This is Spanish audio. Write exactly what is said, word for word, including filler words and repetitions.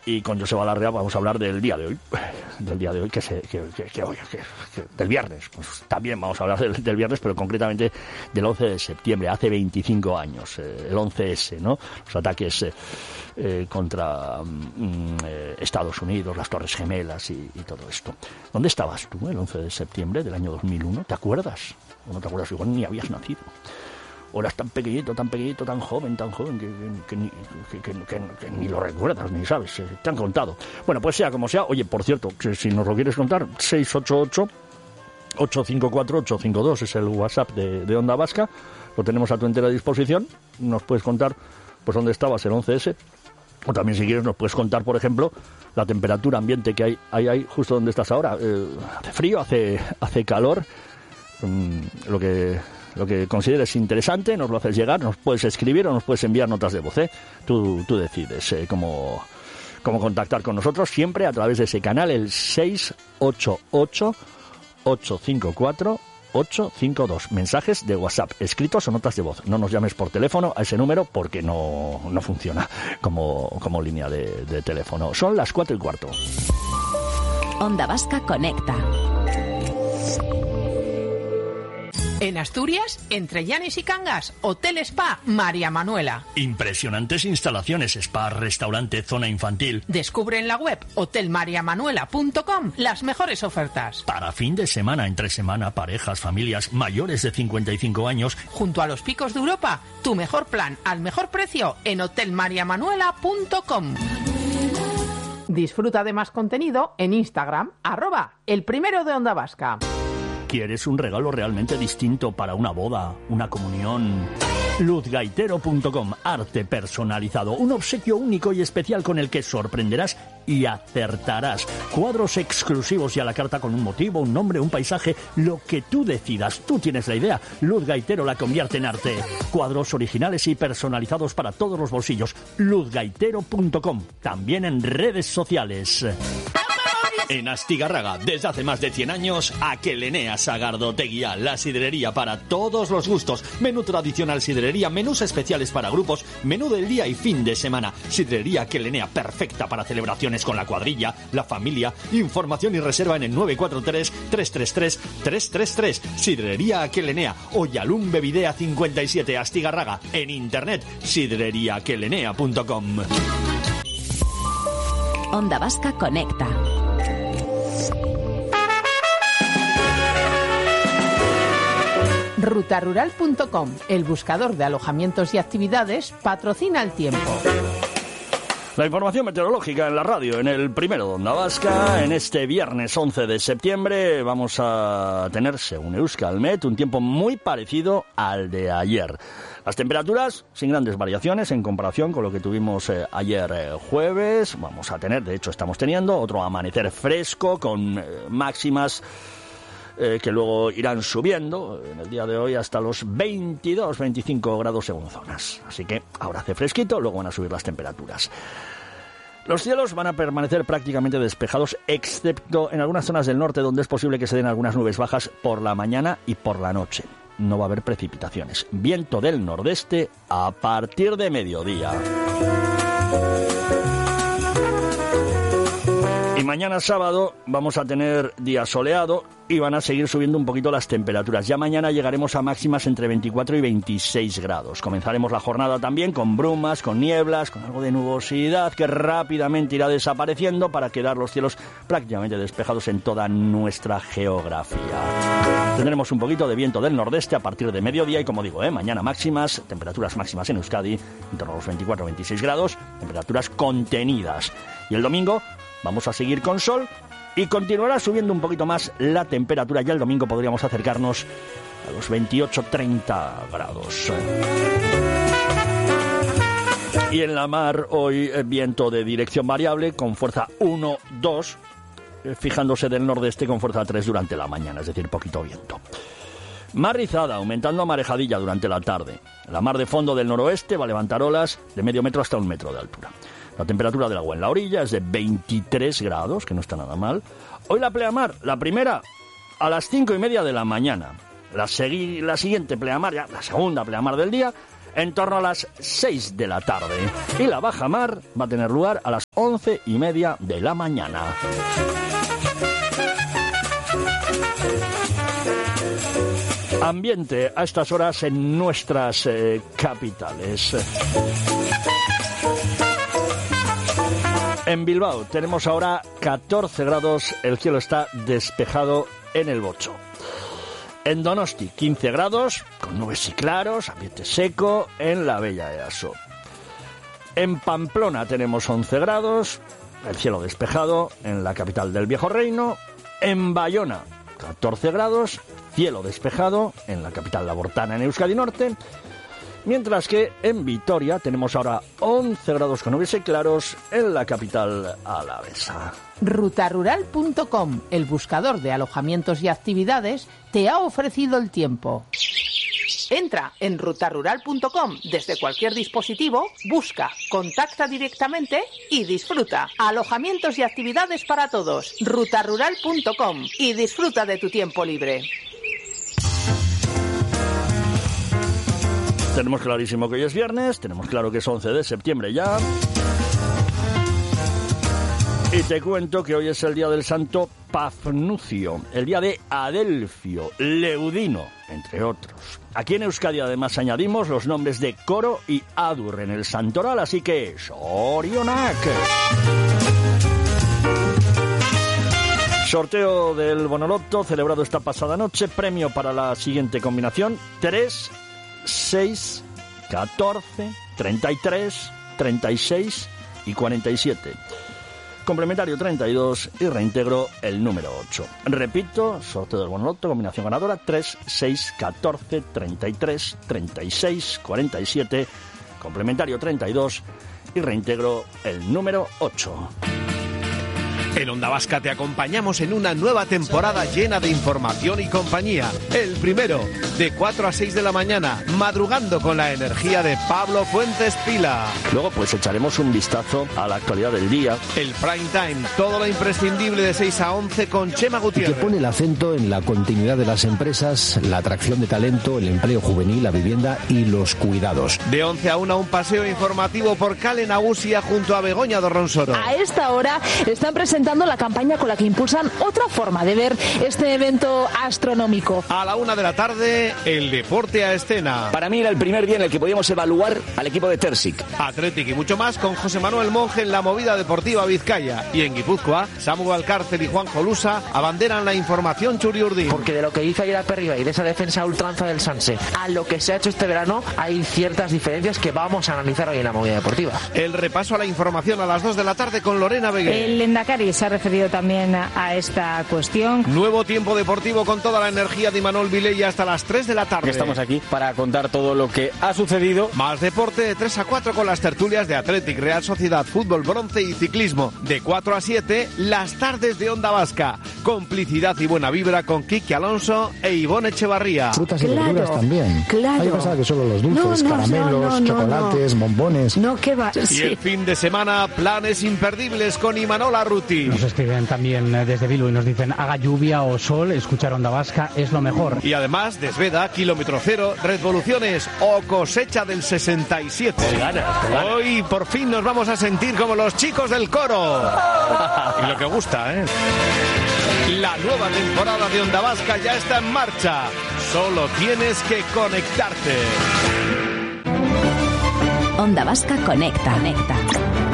y con Joseba Larrea vamos a hablar del día de hoy, del día de hoy, que se, que, que, que, que, que del viernes. Pues también vamos a hablar del, del viernes, pero concretamente del once de septiembre, hace veinticinco años, eh, el once ese, ¿no? Los ataques eh, eh, contra mm, eh, Estados Unidos, las Torres Gemelas y, y todo esto. ¿Dónde estabas tú el once de septiembre del año dos mil uno? ¿Te acuerdas? ¿O no te acuerdas? Igual ni habías nacido. O eras tan pequeñito, tan pequeñito, tan joven, tan joven, que, que, que, ni, que, que, que, que ni lo recuerdas, ni sabes, eh, te han contado. Bueno, pues sea como sea, oye, por cierto, que si nos lo quieres contar, seis ocho ocho, ocho cinco cuatro, ocho cinco dos es el WhatsApp de, de Onda Vasca, lo tenemos a tu entera disposición, nos puedes contar pues dónde estabas el once ese, o también si quieres nos puedes contar, por ejemplo, la temperatura ambiente que hay, hay, hay justo donde estás ahora. Eh, hace frío, hace, hace calor, um, lo que... Lo que consideres interesante, nos lo haces llegar, nos puedes escribir o nos puedes enviar notas de voz, ¿eh? Tú, tú decides eh, cómo, cómo contactar con nosotros, siempre a través de ese canal, el seis ocho ocho, ocho cinco cuatro, ocho cinco dos. Mensajes de WhatsApp, escritos o notas de voz. No nos llames por teléfono a ese número porque no, no funciona como, como línea de, de teléfono. Son las cuatro y cuarto. Onda Vasca Conecta. En Asturias, entre Llanes y Cangas, Hotel Spa María Manuela. Impresionantes instalaciones, spa, restaurante, zona infantil. Descubre en la web hotel maria manuela punto com las mejores ofertas. Para fin de semana, entre semana, parejas, familias mayores de cincuenta y cinco años. Junto a los picos de Europa, tu mejor plan al mejor precio en hotel maria manuela punto com. Disfruta de más contenido en Instagram, arroba el primero de Onda Vasca. ¿Quieres un regalo realmente distinto para una boda, una comunión? luz gaitero punto com, arte personalizado, un obsequio único y especial con el que sorprenderás y acertarás. Cuadros exclusivos y a la carta con un motivo, un nombre, un paisaje, lo que tú decidas. Tú tienes la idea. Luz Gaitero la convierte en arte. Cuadros originales y personalizados para todos los bolsillos. luz gaitero punto com, también en redes sociales. En Astigarraga, desde hace más de cien años, Aquelenea Sagardoteguía, la sidrería para todos los gustos. Menú tradicional sidrería, menús especiales para grupos, menú del día y fin de semana. Sidrería Aquelenea, perfecta para celebraciones con la cuadrilla, la familia. Información y reserva en el nueve cuatro tres, tres tres tres, tres tres tres. Sidrería Aquelenea, Oyalum Bevidea cincuenta y siete, Astigarraga. En internet, sidrería aquelenea punto com. Onda Vasca Conecta. ruta rural punto com, el buscador de alojamientos y actividades, patrocina el tiempo. La información meteorológica en la radio, en el primero de Onda Vasca. En este viernes once de septiembre vamos a tener, según Euskalmet, un tiempo muy parecido al de ayer. Las temperaturas sin grandes variaciones en comparación con lo que tuvimos eh, ayer eh, jueves. Vamos a tener, de hecho estamos teniendo, otro amanecer fresco con eh, máximas eh, que luego irán subiendo en el día de hoy hasta los veintidós, veinticinco grados según zonas. Así que ahora hace fresquito, luego van a subir las temperaturas. Los cielos van a permanecer prácticamente despejados, excepto en algunas zonas del norte donde es posible que se den algunas nubes bajas por la mañana y por la noche. No va a haber precipitaciones. Viento del nordeste a partir de mediodía. Y mañana sábado vamos a tener día soleado y van a seguir subiendo un poquito las temperaturas. Ya mañana llegaremos a máximas entre veinticuatro y veintiséis grados. Comenzaremos la jornada también con brumas, con nieblas, con algo de nubosidad que rápidamente irá desapareciendo para quedar los cielos prácticamente despejados en toda nuestra geografía. Tendremos un poquito de viento del nordeste a partir de mediodía y, como digo, ¿eh? mañana máximas, temperaturas máximas en Euskadi en torno a los veinticuatro a veintiséis grados, temperaturas contenidas. Y el domingo vamos a seguir con sol y continuará subiendo un poquito más la temperatura. Ya el domingo podríamos acercarnos a los veintiocho a treinta grados. Y en la mar hoy viento de dirección variable con fuerza uno dos, fijándose del nordeste con fuerza tres durante la mañana, es decir, poquito viento. Mar rizada, aumentando a marejadilla durante la tarde. La mar de fondo del noroeste va a levantar olas de medio metro hasta un metro de altura. La temperatura del agua en la orilla es de veintitrés grados, que no está nada mal. Hoy la pleamar, la primera, a las cinco y media de la mañana. La, segui- la siguiente pleamar, ya la segunda pleamar del día, en torno a las seis de la tarde. Y la bajamar va a tener lugar a las once y media de la mañana. Ambiente a estas horas en nuestras eh, capitales. En Bilbao tenemos ahora catorce grados, el cielo está despejado en el Bocho. En Donosti, quince grados, con nubes y claros, ambiente seco en la Bella Easo. En Pamplona tenemos once grados, el cielo despejado en la capital del Viejo Reino. En Bayona, catorce grados, cielo despejado en la capital labortana en Euskadi Norte. Mientras que en Vitoria tenemos ahora once grados con nubes y claros en la capital alavesa. Rutarural punto com, el buscador de alojamientos y actividades, te ha ofrecido el tiempo. Entra en rutarural punto com desde cualquier dispositivo, busca, contacta directamente y disfruta. Alojamientos y actividades para todos. Rutarural punto com y disfruta de tu tiempo libre. Tenemos clarísimo que hoy es viernes, tenemos claro que es once de septiembre ya. Y te cuento que hoy es el día del santo Pafnucio, el día de Adelfio, Leudino, entre otros. Aquí en Euskadi además añadimos los nombres de Coro y Adur en el santoral, así que Sorionak. Sorteo del Bonoloto celebrado esta pasada noche, premio para la siguiente combinación: tres, seis, catorce, treinta y tres, treinta y seis y cuarenta y siete. Complementario treinta y dos y reintegro el número ocho. Repito, sorteo del Bonoloto, combinación ganadora tres, seis, catorce, treinta y tres, treinta y seis, cuarenta y siete. Complementario treinta y dos y reintegro el número ocho. En Onda Vasca te acompañamos en una nueva temporada llena de información y compañía. El primero, de cuatro a seis de la mañana, madrugando con la energía de Pablo Fuentes Pila. Luego pues echaremos un vistazo a la actualidad del día. El prime time, todo lo imprescindible de seis a once con Chema Gutiérrez. Que pone el acento en la continuidad de las empresas, la atracción de talento, el empleo juvenil, la vivienda y los cuidados. De once a una, un paseo informativo por Cale Nagusia junto a Begoña Dorronsoro. A esta hora están presentando la campaña con la que impulsan otra forma de ver este evento astronómico. A la una de la tarde, el deporte a escena. Para mí era el primer día en el que podíamos evaluar al equipo de Tersic. Atlético y mucho más con José Manuel Monge en la movida deportiva Vizcaya. Y en Guipúzcoa, Samu Alcárcel y Juan Jolusa abanderan la información Churiurdin. Porque de lo que hizo ayer a Perriba y de esa defensa ultranza del Sanse a lo que se ha hecho este verano, hay ciertas diferencias que vamos a analizar hoy en la movida deportiva. El repaso a la información a las dos de la tarde con Lorena Beguer. El Lehendakari se ha referido también a esta cuestión. Nuevo tiempo deportivo con toda la energía de Imanol Vilella hasta las tres de la tarde. Estamos aquí para contar todo lo que ha sucedido. Más deporte de tres a cuatro con las tertulias de Athletic, Real Sociedad, Fútbol, Bronce y Ciclismo. De cuatro a siete, las tardes de Onda Vasca. Complicidad y buena vibra con Kiki Alonso e Ivonne Echevarría. Frutas y Claro, verduras también. claro. Hay pensaba que solo los dulces, No, no, caramelos, no, no, no, chocolates, no. bombones. No, ¿qué va? Y Sí. el fin de semana, planes imperdibles con Imanol Arruti. Nos escriben también desde Bilbao y nos dicen haga lluvia o sol, escuchar Onda Vasca es lo mejor. Y además, Desveda, Kilómetro Cero, Revoluciones o Cosecha del sesenta y siete. Con ganas, con ganas. Hoy por fin nos vamos a sentir como los chicos del coro. Y lo que gusta, ¿eh? La nueva temporada de Onda Vasca ya está en marcha. Solo tienes que conectarte. Onda Vasca conecta. Conecta.